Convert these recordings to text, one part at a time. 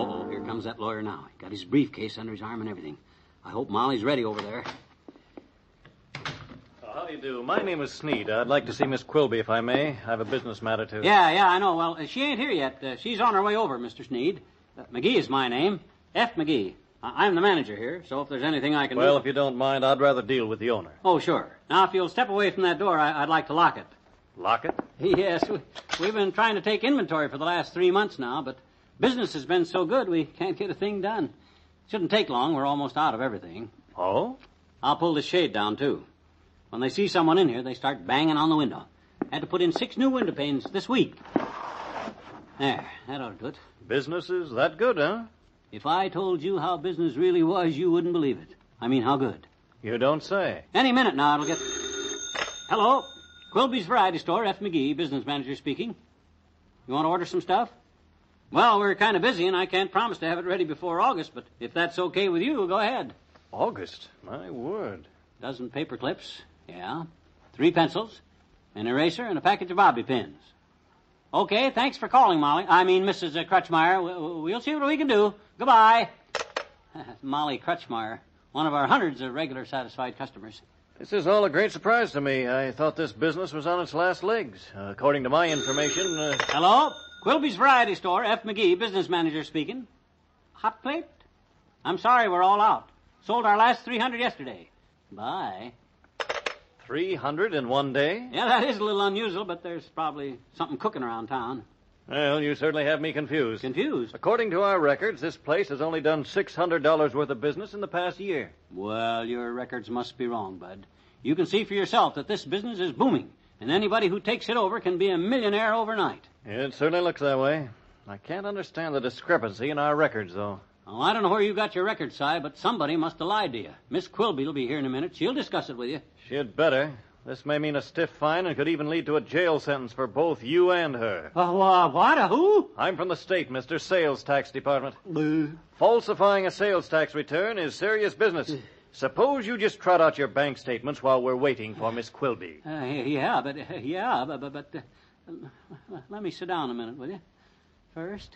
Uh-oh, here comes that lawyer now. He got his briefcase under his arm and everything. I hope Molly's ready over there. How do you do? My name is Sneed. I'd like to see Miss Quilby, if I may. I have a business matter to... Yeah, I know. Well, she ain't here yet. She's on her way over, Mr. Sneed. McGee is my name. F. McGee. I'm the manager here, so if there's anything I can do... Well, if you don't mind, I'd rather deal with the owner. Oh, sure. Now, if you'll step away from that door, I'd like to lock it. Lock it? Yes, we've been trying to take inventory for the last 3 months now, but business has been so good we can't get a thing done. Shouldn't take long. We're almost out of everything. Oh? I'll pull this shade down, too. When they see someone in here, they start banging on the window. Had to put in 6 new window panes this week. There, that ought to do it. Business is that good, huh? If I told you how business really was, you wouldn't believe it. I mean, how good. You don't say. Any minute now, it'll get... Hello? Quilby's Variety Store, F. McGee, business manager speaking. You want to order some stuff? Well, we're kind of busy, and I can't promise to have it ready before August, but if that's okay with you, go ahead. August? My word. Dozen paper clips, yeah. 3 pencils, an eraser, and a package of bobby pins. Okay, thanks for calling, Molly. I mean, Mrs. Crutchmeyer. We'll see what we can do. Goodbye. Molly Crutchmeyer, one of our hundreds of regular satisfied customers. This is all a great surprise to me. I thought this business was on its last legs. According to my information... Hello? Quilby's Variety Store, F. McGee, business manager speaking. Hot plate? I'm sorry, we're all out. Sold our last 300 yesterday. Bye. 300 in one day? Yeah, that is a little unusual, but there's probably something cooking around town. Well, you certainly have me confused. Confused? According to our records, this place has only done $600 worth of business in the past year. Well, your records must be wrong, Bud. You can see for yourself that this business is booming, and anybody who takes it over can be a millionaire overnight. It certainly looks that way. I can't understand the discrepancy in our records, though. Oh, I don't know where you got your records, Si, but somebody must have lied to you. Miss Quilby will be here in a minute. She'll discuss it with you. She'd better. This may mean a stiff fine and could even lead to a jail sentence for both you and her. What? Who? I'm from the state, Mr. Sales Tax Department. Falsifying a sales tax return is serious business. Suppose you just trot out your bank statements while we're waiting for Miss Quilby. But let me sit down a minute, will you? First.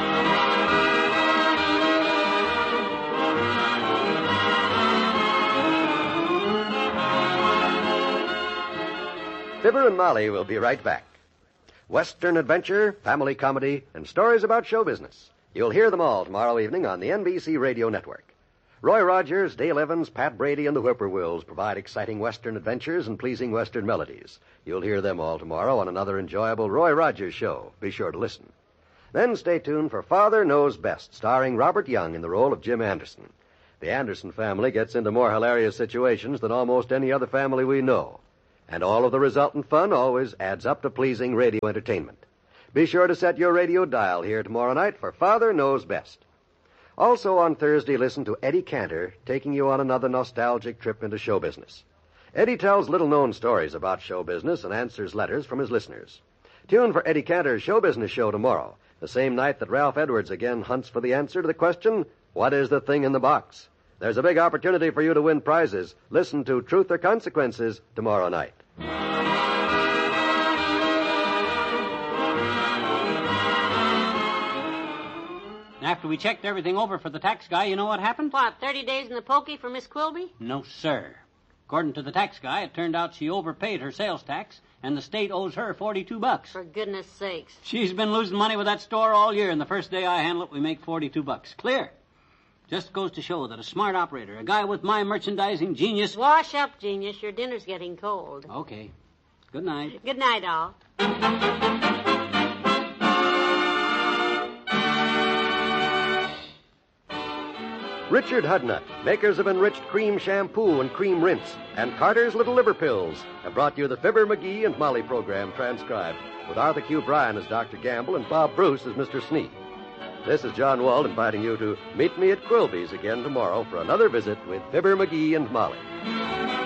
Fibber and Molly will be right back. Western adventure, family comedy, and stories about show business. You'll hear them all tomorrow evening on the NBC Radio Network. Roy Rogers, Dale Evans, Pat Brady, and the Whippoorwills provide exciting Western adventures and pleasing Western melodies. You'll hear them all tomorrow on another enjoyable Roy Rogers show. Be sure to listen. Then stay tuned for Father Knows Best, starring Robert Young in the role of Jim Anderson. The Anderson family gets into more hilarious situations than almost any other family we know. And all of the resultant fun always adds up to pleasing radio entertainment. Be sure to set your radio dial here tomorrow night for Father Knows Best. Also on Thursday, listen to Eddie Cantor taking you on another nostalgic trip into show business. Eddie tells little-known stories about show business and answers letters from his listeners. Tune for Eddie Cantor's Show Business Show tomorrow, the same night that Ralph Edwards again hunts for the answer to the question, what is the thing in the box? There's a big opportunity for you to win prizes. Listen to Truth or Consequences tomorrow night. After we checked everything over for the tax guy, you know what happened? What, 30 days in the pokey for Miss Quilby? No, sir. According to the tax guy, it turned out she overpaid her sales tax, and the state owes her $42. For goodness sakes. She's been losing money with that store all year, and the first day I handle it, we make $42. Clear. Just goes to show that a smart operator, a guy with my merchandising genius... Wash up, genius. Your dinner's getting cold. Okay. Good night. Good night, all. Richard Hudnut, makers of Enriched Cream Shampoo and Cream Rinse, and Carter's Little Liver Pills, have brought you the Fibber, McGee, and Molly program transcribed, with Arthur Q. Bryan as Dr. Gamble and Bob Bruce as Mr. Sneed. This is John Wald inviting you to meet me at Quilby's again tomorrow for another visit with Fibber, McGee, and Molly.